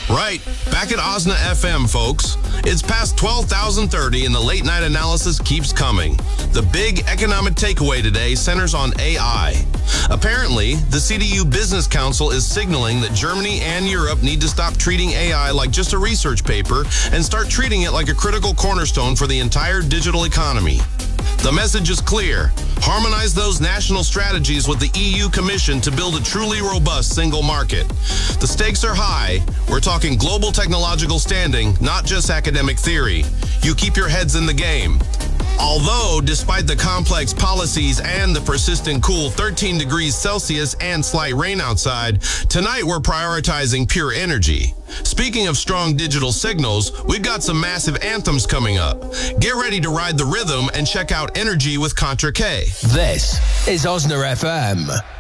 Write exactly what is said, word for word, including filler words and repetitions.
Right, back at Osna F M, folks. It's past twelve thousand thirty and the late night analysis keeps coming. The big economic takeaway today centers on A I. Apparently, the C D U Business Council is signaling that Germany and Europe need to stop treating A I like just a research paper and start treating it like a critical cornerstone for the entire digital economy. The message is clear. Harmonize those national strategies with the E U Commission to build a truly robust single market. The stakes are high. We're talking global technological standing, not just academic theory. You keep your heads in the game. Although, despite the complex policies and the persistent cool thirteen degrees Celsius and slight rain outside, tonight we're prioritizing pure energy. Speaking of strong digital signals, we've got some massive anthems coming up. Get ready to ride the rhythm and check out Energy with Contra K. This is Osna F M.